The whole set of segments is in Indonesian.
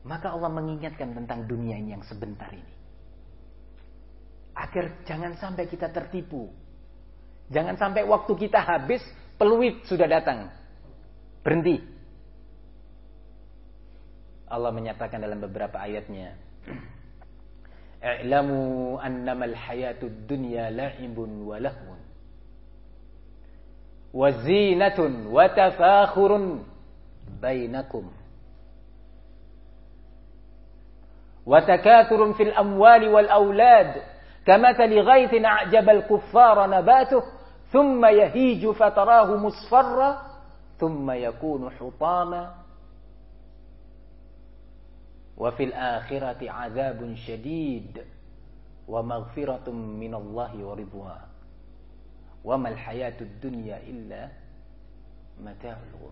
Maka Allah mengingatkan tentang dunia ini yang sebentar ini. Agar jangan sampai kita tertipu. Jangan sampai waktu kita habis, peluit sudah datang. Berhenti. Allah menyatakan dalam beberapa ayatnya, "I'lamu annamal hayatud dunya la'ibun wa lahwun wa zinatun wa tafakhurun bainakum wa takathurun fil amwali wal aulad kamathali ghaithin a'jabal kuffara nabatuh thumma yahiju fatarahu musfarra thumma yakunu hutama wa fil akhirati 'adzabun syadid wa maghfiratun minallahi wa ridwan wa mal hayatud dunya illa mata'ul ghurur."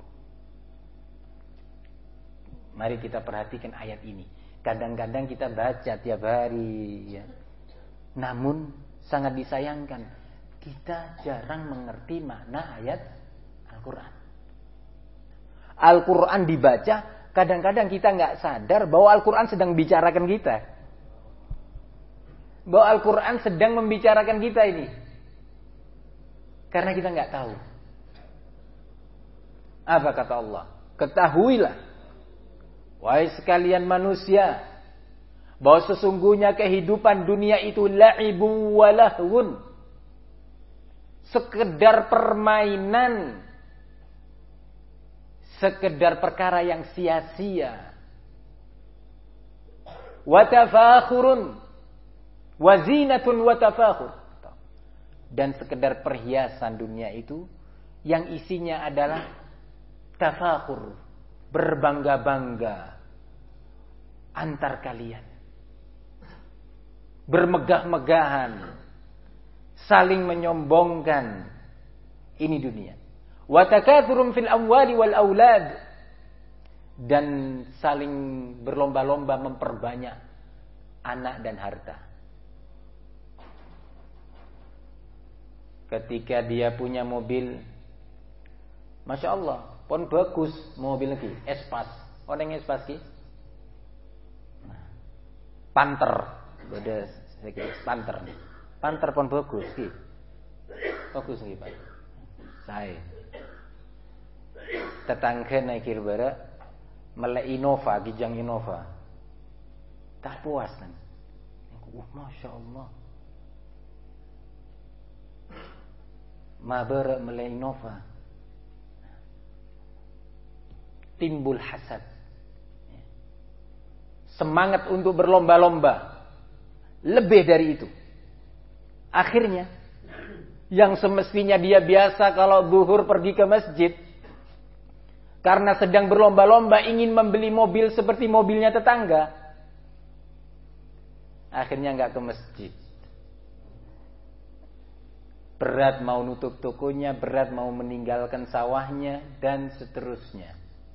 Mari kita perhatikan ayat ini. Kadang-kadang kita baca tiap hari ya. Namun sangat disayangkan kita jarang mengerti makna ayat Al-Qur'an. Al-Qur'an dibaca, kadang-kadang kita nggak sadar bahwa Al-Quran sedang bicarakan kita. Bahwa Al-Quran sedang membicarakan kita ini. Karena kita nggak tahu. Apa kata Allah? Ketahuilah, wahai sekalian manusia, bahwa sesungguhnya kehidupan dunia itu la'ibu wa lahwun. Sekedar permainan, sekedar perkara yang sia-sia. Wa tafakhurun wa zinatun wa tafakhur. Dan sekedar perhiasan dunia itu yang isinya adalah tafakhur, berbangga-bangga antar kalian. Bermegah-megahan, saling menyombongkan. Ini dunia. Wa takatsurum fil amwali wal aulad, dan saling berlomba-lomba memperbanyak anak dan harta. Ketika dia punya mobil, Masya Allah, pun bagus mobil lagi, Espas. Orang yang Espas ki? Panther, beda sedikit Panther. Panther pun bagus ki. Bagus ki Pak. Saya tetangga naik kirbara melek Innova, Kijang Innova. Tak puas kan? Masya Allah. Mabar melek Innova. Timbul hasad. Semangat untuk berlomba-lomba. Lebih dari itu. Akhirnya, yang semestinya dia biasa kalau zuhur pergi ke masjid, karena sedang berlomba-lomba ingin membeli mobil seperti mobilnya tetangga, akhirnya nggak ke masjid. Berat mau nutup tokonya, berat mau meninggalkan sawahnya, dan seterusnya.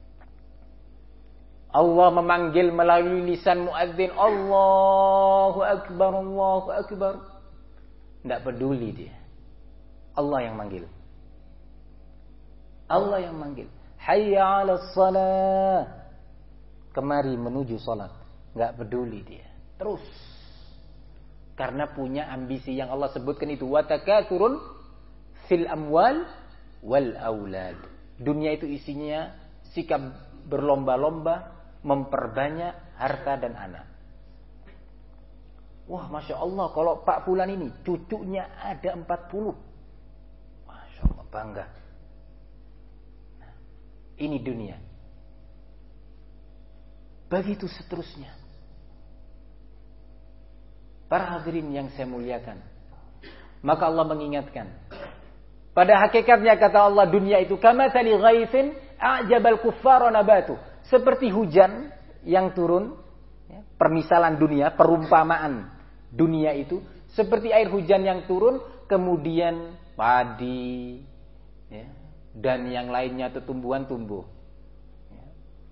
Allah memanggil melalui lisan muadzin, Allahu Akbar, Allahu Akbar. Tidak peduli dia. Allah yang manggil. Allah yang manggil. Hayya 'alas shalah. Kemari menuju salat. Enggak peduli dia. Terus. Karena punya ambisi yang Allah sebutkan itu, wa takatsurun fil amwal wal aulad. Dunia itu isinya sikap berlomba-lomba memperbanyak harta dan anak. Wah, Masya Allah, kalau Pak Fulan ini cucunya ada 40. Masya Allah, bangga. Nah, ini dunia. Begitu seterusnya. Para hadirin yang saya muliakan, maka Allah mengingatkan, pada hakikatnya kata Allah, dunia itu kamathali ghaithin a'jabal kuffara nabatuh, seperti hujan yang turun. Ya, permisalan dunia, perumpamaan dunia itu seperti air hujan yang turun, kemudian padi, ya, dan yang lainnya itu tumbuhan tumbuh. Ya.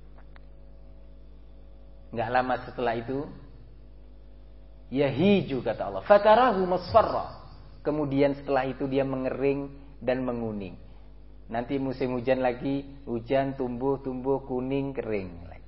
Nggak lama setelah itu, yahiju kata Allah, fatarahu musfarra. Kemudian setelah itu dia mengering dan menguning. Nanti musim hujan lagi, hujan tumbuh kuning kering.